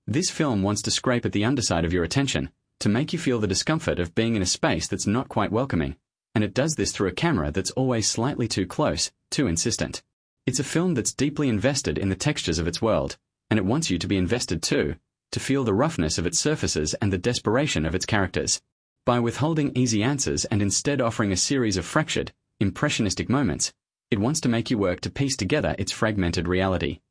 This film wants to scrape at the underside of your attention, to make you feel the discomfort of being in a space that's not quite welcoming, and it does this through a camera that's always slightly too close, too insistent. It's a film that's deeply invested in the textures of its world, and it wants you to be invested too, to feel the roughness of its surfaces and the desperation of its characters. By withholding easy answers and instead offering a series of fractured, impressionistic moments, it wants to make you work to piece together its fragmented reality.